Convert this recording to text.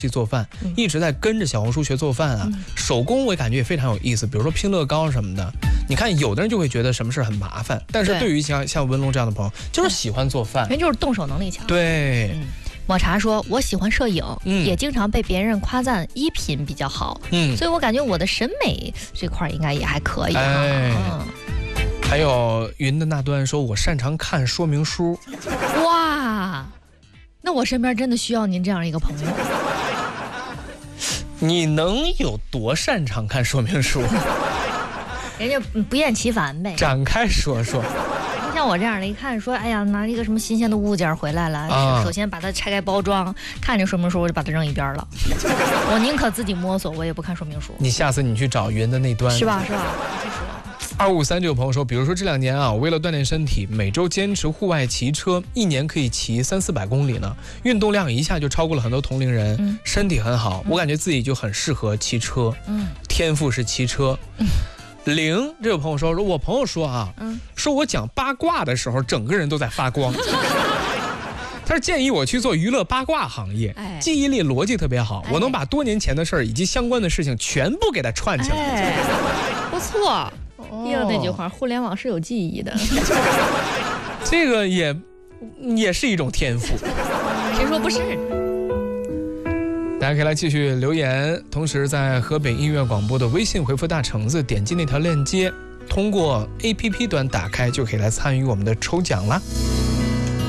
去做饭，一直在跟着小红书学做饭啊。手工我感觉也非常有意思，比如说拼乐高什么的。你看，有的人就会觉得什么事很麻烦，但是对于像文龙这样的朋友，就是喜欢做饭， 人就是动手能力强。 对。 抹茶说：“我喜欢摄影，也经常被别人夸赞衣品比较好，所以我感觉我的审美这块应该也还可以。” 还有云的那端说：“我擅长看说明书。” 哇，那我身边真的需要您这样一个朋友。 你能有多擅长看说明书？ 人家不厌其烦呗， 展开说说。 像我这样的，一看说，哎呀，拿一个什么新鲜的物件回来了，首先把它拆开包装，看这说明书我就把它扔一边了。我宁可自己摸索，我也不看说明书。 你下次你去找云的那端， 是吧 ？2539这个朋友说，比如说这2年啊，为了锻炼身体，每周坚持户外骑车，1年可以骑300-400公里呢，运动量一下就超过了很多同龄人，身体很好。我感觉自己就很适合骑车，天赋是骑车。0这个朋友说，我朋友说啊，说我讲八卦的时候，整个人都在发光。他是建议我去做娱乐八卦行业，记忆力逻辑特别好，我能把多年前的事儿以及相关的事情全部给它串起来。 不错。第二那句话，互联网是有记忆的。 这个也是一种天赋。 谁说不是？ 大家可以来继续留言，同时在河北音乐广播的微信回复大橙子，点击那条链接，通过 APP 端打开就可以来参与我们的抽奖啦。